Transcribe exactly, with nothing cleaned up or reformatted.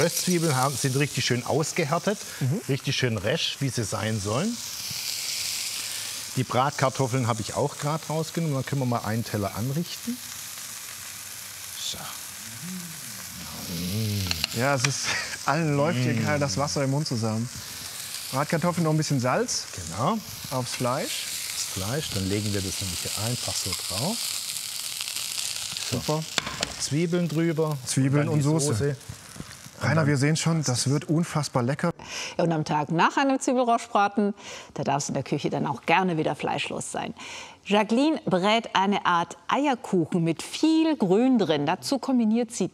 Röstzwiebeln haben, sind richtig schön ausgehärtet, Mhm. richtig schön resch, wie sie sein sollen. Die Bratkartoffeln habe ich auch gerade rausgenommen. Dann können wir mal einen Teller anrichten. So. Ja, es ist, allen läuft hier gerade das Wasser im Mund zusammen. Bratkartoffeln, noch ein bisschen Salz Genau, aufs Fleisch. das Fleisch. Dann legen wir das nämlich hier einfach so drauf. Super. Zwiebeln drüber. Zwiebeln dann und die Soße. Rainer, wir sehen schon, das wird unfassbar lecker. Ja, und am Tag nach einem Zwiebelrostbraten, da darf es in der Küche dann auch gerne wieder fleischlos sein. Jacqueline brät eine Art Eierkuchen mit viel Grün drin. Dazu kombiniert sie